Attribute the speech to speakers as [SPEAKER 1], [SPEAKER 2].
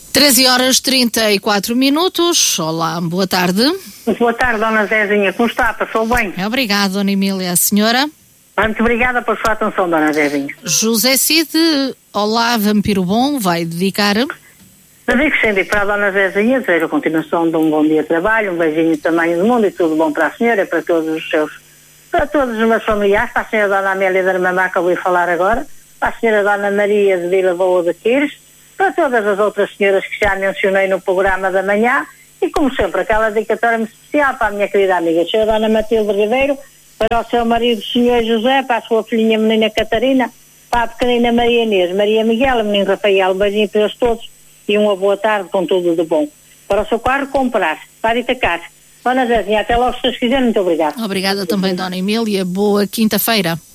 [SPEAKER 1] 13h34. Olá, boa tarde.
[SPEAKER 2] Muito boa tarde, Dona Zezinha. Como está? Passou bem?
[SPEAKER 1] Obrigada, Dona Emília. A senhora?
[SPEAKER 2] Muito obrigada pela sua atenção, Dona Zezinha.
[SPEAKER 1] José Cid, olá, Vampiro Bom, vai dedicar?
[SPEAKER 2] Dedico sempre para a Dona Zezinha, desejo a continuação de um bom dia de trabalho, um beijinho do tamanho do mundo e tudo bom para a senhora e para todos os meus familiares, para a senhora Dona Amélia da Armamá, que eu vou falar agora, para a senhora Dona Maria de Vila Boa de Quires, para todas as outras senhoras que já mencionei no programa da manhã e, como sempre, aquela dedicatória muito especial para a minha querida amiga, a senhora Dona Matilde Ribeiro, para o seu marido, o senhor José, para a sua filhinha menina Catarina, para a pequenina Maria Inês, Maria Miguel, o menino Rafael, um beijinho para eles todos e uma boa tarde com tudo de bom. Para o seu carro comprar, para Itacar. Dona Zezinha, até logo se vocês quiserem, muito obrigada.
[SPEAKER 1] Obrigada também, Dona Emília. Boa quinta-feira.